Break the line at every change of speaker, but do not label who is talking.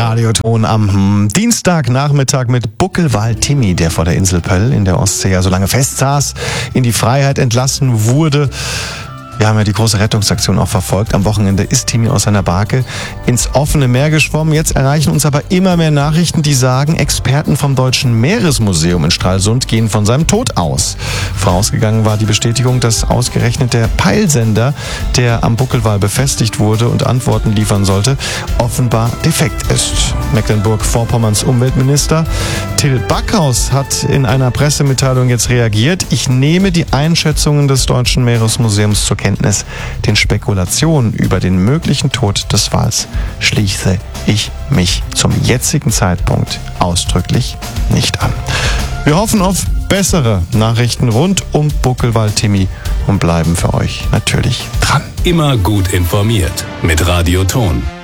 Radioton am Dienstagnachmittag mit Buckelwal Timmy, der vor der Insel Pöll in der Ostsee ja so lange festsaß, in die Freiheit entlassen wurde. Wir haben ja die große Rettungsaktion auch verfolgt. Am Wochenende ist Timmy aus seiner Barke ins offene Meer geschwommen. Jetzt erreichen uns aber immer mehr Nachrichten, die sagen, Experten vom Deutschen Meeresmuseum in Stralsund gehen von seinem Tod aus. Vorausgegangen war die Bestätigung, dass ausgerechnet der Peilsender, der am Buckelwal befestigt wurde und Antworten liefern sollte, offenbar defekt ist. Mecklenburg-Vorpommerns Umweltminister Till Backhaus hat in einer Pressemitteilung jetzt reagiert. Ich nehme die Einschätzungen des Deutschen Meeresmuseums zur Kenntnis. Den Spekulationen über den möglichen Tod des Wals schließe ich mich zum jetzigen Zeitpunkt ausdrücklich nicht an. Wir hoffen auf bessere Nachrichten rund um Buckelwal Timmy und bleiben für euch natürlich dran.
Immer gut informiert mit Radioton.